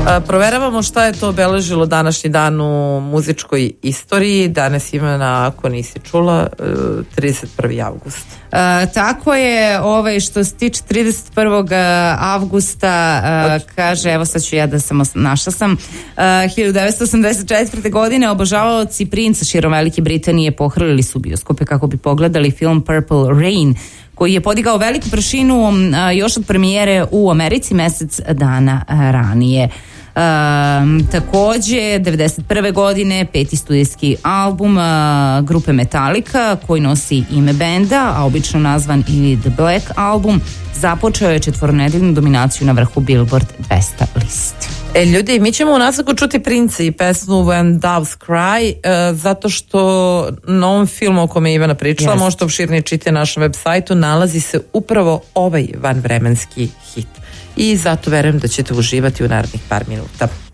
Proveravamo šta je to obeležilo današnji dan u muzičkoj istoriji. Danas ima, ako nisi čula, 31. avgust. Tako je, što se tiče 31. avgusta, kaže, evo sad ću ja da sam našla sam, 1984. godine obožavaoci Princa širom Velike Britanije pohrlili su bioskope kako bi pogledali film Purple Rain, koji je podigao veliku prašinu još od premijere u Americi mesec dana ranije. Takođe 91. godine 5. studijski album grupe Metallica, koji nosi ime benda, a obično nazvan i The Black Album, započeo je 4-nedeljnu dominaciju na vrhu Billboard 200 liste. Ljudi, mi ćemo u nastavku čuti Princa i pesmu When Doves Cry, zato što na ovom filmu o kome je Ivana pričala, možete opširnije čitati na našem web sajtu, nalazi se upravo ovaj vanvremenski hit. I zato verujem da ćete uživati u narednih par minuta.